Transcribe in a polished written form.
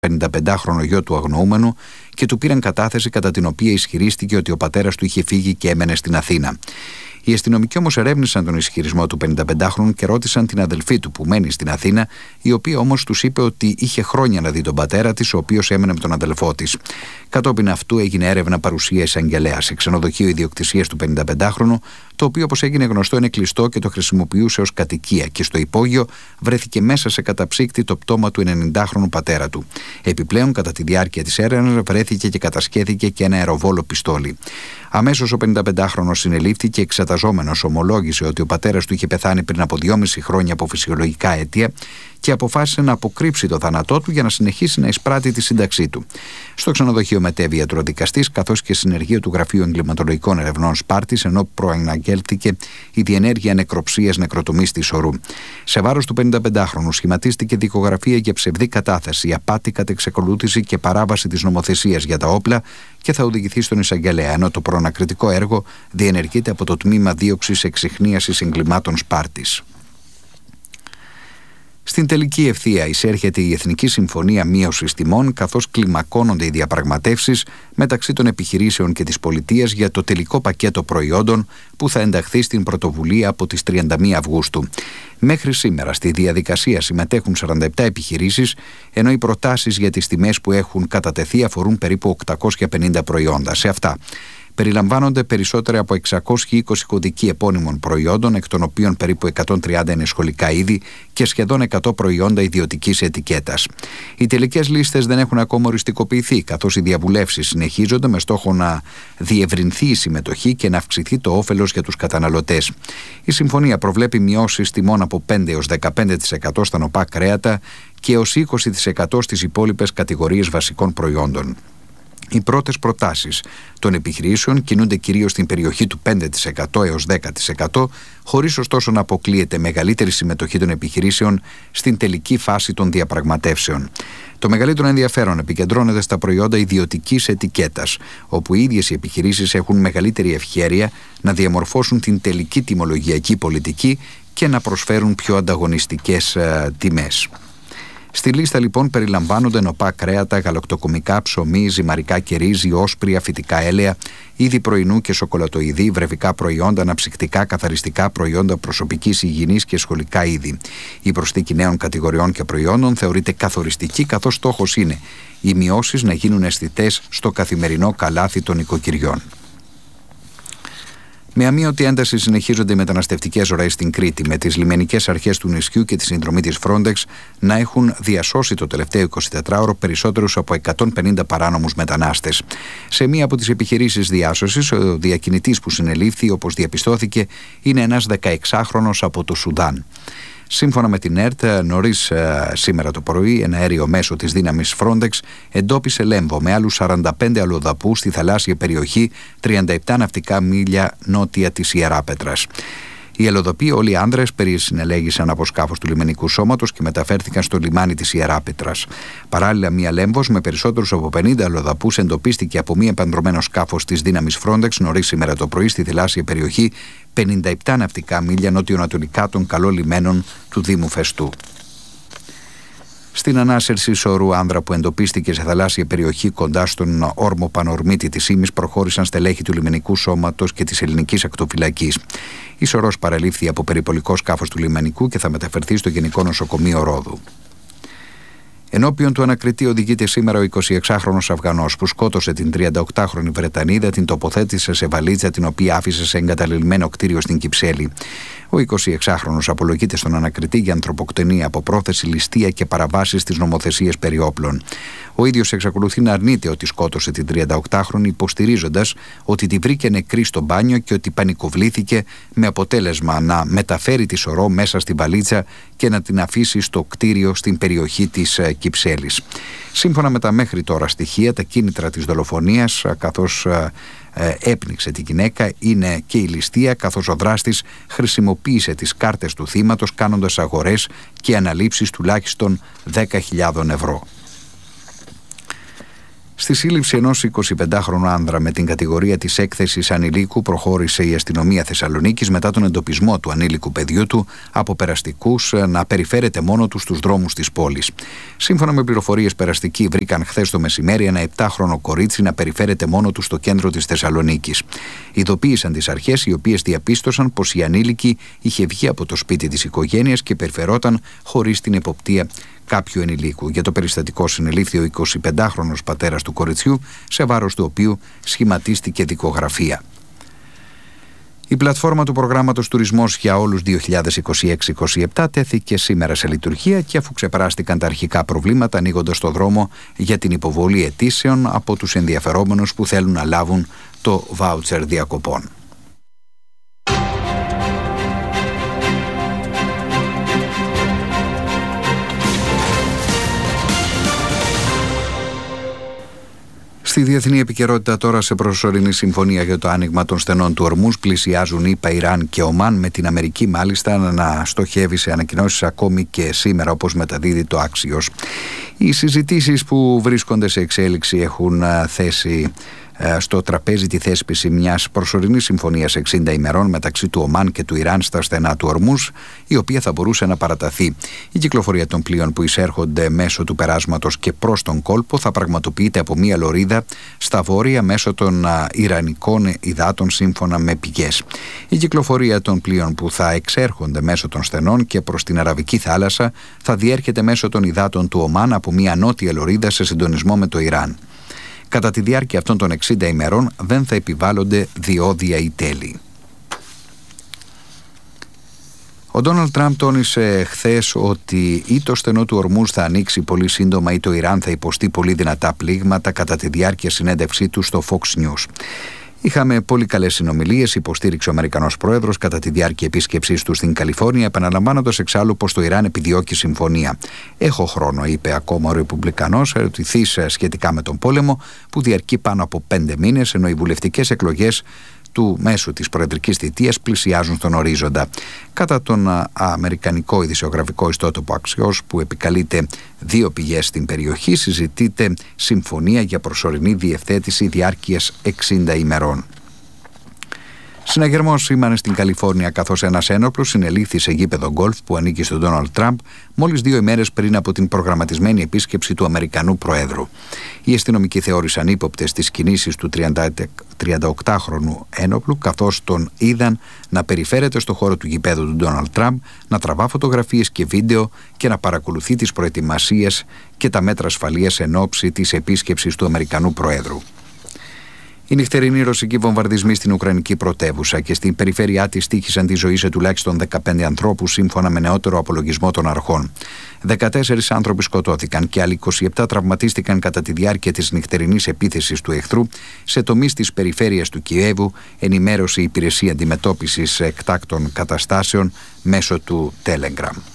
55χρονο γιο του αγνοούμενου και του πήραν κατάθεση κατά την οποία ισχυρίστηκε ότι ο πατέρας του είχε φύγει και έμενε στην Αθήνα. Οι αστυνομικοί όμως ερεύνησαν τον ισχυρισμό του 55χρονου και ρώτησαν την αδελφή του που μένει στην Αθήνα, η οποία όμως τους είπε ότι είχε χρόνια να δει τον πατέρα της, ο οποίος έμενε με τον αδελφό της. Κατόπιν αυτού έγινε έρευνα παρουσία εισαγγελέα σε ξενοδοχείο ιδιοκτησίας του 55χρονου, το οποίο, όπως έγινε γνωστό, είναι κλειστό και το χρησιμοποιούσε ως κατοικία, και στο υπόγειο βρέθηκε μέσα σε καταψύκτη το πτώμα του 90χρονου πατέρα του. Επιπλέον, κατά τη διάρκεια της έρευνας, βρέθηκε και κατασχέθηκε και ένα αεροβόλο πιστόλι. Αμέσως ο 55χρονος συνελήφθη και εξεταζόμενος ομολόγησε ότι ο πατέρας του είχε πεθάνει πριν από 2,5 χρόνια από φυσιολογικά αίτια και αποφάσισε να αποκρύψει το θάνατό του για να συνεχίσει να εισπράττει τη σύνταξή του. Στο ξενοδοχείο μετέβη ιατροδικαστής, καθώς και συνεργείο του Γραφείου Εγκληματολογικών Ερευνών Σπάρτης, ενώ προαναγγέλθηκε η διενέργεια νεκροψίας νεκροτομής της Ορού. Σε βάρος του 55χρονου σχηματίστηκε δικογραφία για ψευδή κατάθεση, απάτη κατά εξακολούθηση και παράβαση της νομοθεσίας για τα όπλα και θα οδηγηθεί στον εισαγγελέα, ενώ το προανακριτικό έργο διενεργείται από το Τμήμα Δίωξης Εξιχνίασης Εγκλημάτων Σπάρτης. Στην τελική ευθεία εισέρχεται η Εθνική Συμφωνία Μείωσης Τιμών, καθώς κλιμακώνονται οι διαπραγματεύσεις μεταξύ των επιχειρήσεων και της πολιτείας για το τελικό πακέτο προϊόντων που θα ενταχθεί στην πρωτοβουλία από τις 31 Αυγούστου. Μέχρι σήμερα στη διαδικασία συμμετέχουν 47 επιχειρήσεις, ενώ οι προτάσεις για τις τιμές που έχουν κατατεθεί αφορούν περίπου 850 προϊόντα. Σε αυτά περιλαμβάνονται περισσότερα από 620 κωδικοί επώνυμων προϊόντων, εκ των οποίων περίπου 130 είναι σχολικά είδη και σχεδόν 100 προϊόντα ιδιωτικής ετικέτας. Οι τελικές λίστες δεν έχουν ακόμα οριστικοποιηθεί, καθώς οι διαβουλεύσεις συνεχίζονται με στόχο να διευρυνθεί η συμμετοχή και να αυξηθεί το όφελος για τους καταναλωτές. Η συμφωνία προβλέπει μειώσεις τιμών από 5 έως 15% στα νοπά κρέατα και έως 20% στις υπόλοιπες κατηγορίες βασικών προϊόντων. Οι πρώτες προτάσεις των επιχειρήσεων κινούνται κυρίως στην περιοχή του 5% έως 10%, χωρίς ωστόσο να αποκλείεται μεγαλύτερη συμμετοχή των επιχειρήσεων στην τελική φάση των διαπραγματεύσεων. Το μεγαλύτερο ενδιαφέρον επικεντρώνεται στα προϊόντα ιδιωτικής ετικέτας, όπου οι ίδιες οι επιχειρήσεις έχουν μεγαλύτερη ευχέρεια να διαμορφώσουν την τελική τιμολογιακή πολιτική και να προσφέρουν πιο ανταγωνιστικές τιμές. Στη λίστα λοιπόν περιλαμβάνονται νοπά κρέατα, γαλακτοκομικά, ψωμί, ζυμαρικά και ρύζι, όσπρια, φυτικά έλαια, είδη πρωινού και σοκολατοειδή, βρεφικά προϊόντα, αναψυκτικά, καθαριστικά προϊόντα προσωπικής υγιεινής και σχολικά είδη. Η προσθήκη νέων κατηγοριών και προϊόντων θεωρείται καθοριστική, καθώς στόχος είναι οι μειώσεις να γίνουν αισθητές στο καθημερινό καλάθι των οικοκυριών. Με αμείωτη ένταση συνεχίζονται οι μεταναστευτικές ροές στην Κρήτη, με τις λιμενικές αρχές του νησιού και τη συνδρομή της Frontex να έχουν διασώσει το τελευταίο 24ωρο περισσότερους από 150 παράνομους μετανάστες. Σε μία από τις επιχειρήσεις διάσωσης, ο διακινητής που συνελήφθη, όπως διαπιστώθηκε, είναι ένας 16χρονος από το Σουδάν. Σύμφωνα με την ΕΡΤ, νωρίς σήμερα το πρωί, ένα αέριο μέσο της δύναμης Frontex εντόπισε λέμβο με άλλους 45 αλλοδαπούς στη θαλάσσια περιοχή 37 ναυτικά μίλια νότια της Ιεράπετρας. Οι αλλοδαποί, όλοι άνδρες, συνελέγησαν από σκάφος του λιμενικού σώματος και μεταφέρθηκαν στο λιμάνι της Ιεράπετρας. Παράλληλα, μία λέμβος με περισσότερους από 50 αλλοδαπούς εντοπίστηκε από μία επανδρωμένο σκάφος της δύναμης Frontex νωρίς σήμερα το πρωί στη θαλάσσια περιοχή 57 ναυτικά μίλια νοτιοανατολικά των καλών λιμένων του Δήμου Φεστού. Στην ανάσερση σωρού άνδρα που εντοπίστηκε σε θαλάσσια περιοχή κοντά στον όρμο Πανορμίτη της Ήμης προχώρησαν στελέχη του λιμενικού σώματος και της ελληνικής ακτοφυλακής. Η σωρός παραλήφθη από περιπολικό σκάφος του λιμενικού και θα μεταφερθεί στο Γενικό Νοσοκομείο Ρόδου. Ενώπιον του ανακριτή οδηγείται σήμερα ο 26χρονος Αφγανός που σκότωσε την 38χρονη Βρετανίδα, την τοποθέτησε σε βαλίτσα την οποία άφησε σε εγκαταλελειμμένο κτίριο στην Κυψέλη. Ο 26χρονος απολογείται στον ανακριτή για ανθρωποκτονία από πρόθεση, ληστεία και παραβάσεις της νομοθεσίας περί όπλων. Ο ίδιος εξακολουθεί να αρνείται ότι σκότωσε την 38χρονη, υποστηρίζοντας ότι τη βρήκε νεκρή στο μπάνιο και ότι πανικοβλήθηκε, με αποτέλεσμα να μεταφέρει τη σωρό μέσα στη βαλίτσα και να την αφήσει στο κτίριο στην περιοχή της Κυψέλης. Σύμφωνα με τα μέχρι τώρα στοιχεία, τα κίνητρα της δολοφονίας, καθώς έπνιξε τη γυναίκα, είναι και η ληστεία, καθώς ο δράστης χρησιμοποίησε τις κάρτες του θύματος κάνοντας αγορές και αναλήψεις τουλάχιστον 10.000 ευρώ. Στη σύλληψη ενός 25χρονου άνδρα με την κατηγορία της έκθεσης ανηλίκου προχώρησε η αστυνομία Θεσσαλονίκης μετά τον εντοπισμό του ανήλικου παιδιού του από περαστικούς να περιφέρεται μόνο του στους δρόμους της πόλης. Σύμφωνα με πληροφορίες, περαστικοί βρήκαν χθες το μεσημέρι ένα 7χρονο κορίτσι να περιφέρεται μόνο του στο κέντρο της Θεσσαλονίκης. Ειδοποίησαν τις αρχές, οι οποίες διαπίστωσαν πως η ανήλικη είχε βγει από το σπίτι της οικογένειας και περιφερόταν χωρίς την εποπτεία κάποιου ενηλίκου. Για το περιστατικό συνελήφθη ο 25χρονος πατέρας του κοριτσιού, σε βάρος του οποίου σχηματίστηκε δικογραφία. Η πλατφόρμα του προγράμματος Τουρισμός για όλους 2026-27 τέθηκε σήμερα σε λειτουργία και αφού ξεπεράστηκαν τα αρχικά προβλήματα, ανοίγοντας το δρόμο για την υποβολή αιτήσεων από τους ενδιαφερόμενους που θέλουν να λάβουν το βάουτσερ διακοπών. Στη διεθνή επικαιρότητα τώρα, σε προσωρινή συμφωνία για το άνοιγμα των στενών του Ορμούζ πλησιάζουν ΗΠΑ, Ιράν και Ομάν, με την Αμερική μάλιστα να στοχεύει σε ανακοινώσεις ακόμη και σήμερα, όπως μεταδίδει το Axios. Οι συζητήσεις που βρίσκονται σε εξέλιξη έχουν θέσει στο τραπέζι τη θέσπιση μιας προσωρινής συμφωνίας 60 ημερών μεταξύ του Ομάν και του Ιράν στα στενά του Ορμούζ, η οποία θα μπορούσε να παραταθεί. Η κυκλοφορία των πλοίων που εισέρχονται μέσω του περάσματος και προς τον κόλπο θα πραγματοποιείται από μια λωρίδα στα βόρεια μέσω των Ιρανικών υδάτων, σύμφωνα με πηγές. Η κυκλοφορία των πλοίων που θα εξέρχονται μέσω των στενών και προς την Αραβική θάλασσα θα διέρχεται μέσω των υδάτων του Ομάν από μια νότια λωρίδα σε συντονισμό με το Ιράν. Κατά τη διάρκεια αυτών των 60 ημερών δεν θα επιβάλλονται διόδια ή τέλη. Ο Ντόναλντ Τραμπ τόνισε χθες ότι ή το στενό του Ορμούζ θα ανοίξει πολύ σύντομα ή το Ιράν θα υποστεί πολύ δυνατά πλήγματα, κατά τη διάρκεια συνέντευξή του στο Fox News. Είχαμε πολύ καλές συνομιλίες, υποστήριξε ο Αμερικανός πρόεδρος κατά τη διάρκεια επίσκεψής του στην Καλιφόρνια, επαναλαμβάνοντας εξάλλου πως το Ιράν επιδιώκει συμφωνία. Έχω χρόνο, είπε ακόμα ο Ρεπουμπλικανός, ερωτηθείς σχετικά με τον πόλεμο που διαρκεί πάνω από 5 μήνες, ενώ οι βουλευτικές εκλογές του μέσου της προεδρικής θητείας πλησιάζουν στον ορίζοντα. Κατά τον αμερικανικό ειδησιογραφικό ιστότοπο Axios, που επικαλείται 2 πηγές στην περιοχή, συζητείται συμφωνία για προσωρινή διευθέτηση διάρκειας 60 ημερών. Συναγερμός σήμανε στην Καλιφόρνια, καθώς ένας ένοπλος συνελήφθη σε γήπεδο γκολφ που ανήκει στον Ντόναλντ Τραμπ μόλις 2 ημέρες πριν από την προγραμματισμένη επίσκεψη του Αμερικανού Προέδρου. Οι αστυνομικοί θεώρησαν ύποπτες τις κινήσεις του 38χρονου ένοπλου, καθώς τον είδαν να περιφέρεται στο χώρο του γηπέδου του Ντόναλντ Τραμπ, να τραβά φωτογραφίες και βίντεο και να παρακολουθεί τις προετοιμασίες και τα μέτρα ασφαλείας εν ώψη της επίσκεψης του Αμερικανού Προέδρου. Οι νυχτερινοί ρωσικοί βομβαρδισμοί στην Ουκρανική πρωτεύουσα και στην περιφέρειά της τύχησαν τη ζωή σε τουλάχιστον 15 ανθρώπους, σύμφωνα με νεότερο απολογισμό των αρχών. 14 άνθρωποι σκοτώθηκαν και άλλοι 27 τραυματίστηκαν κατά τη διάρκεια της νυχτερινής επίθεσης του εχθρού σε τομείς της περιφέρειας του Κιέβου, ενημέρωσε η Υπηρεσία Αντιμετώπισης Εκτάκτων Καταστάσεων μέσω του Telegram.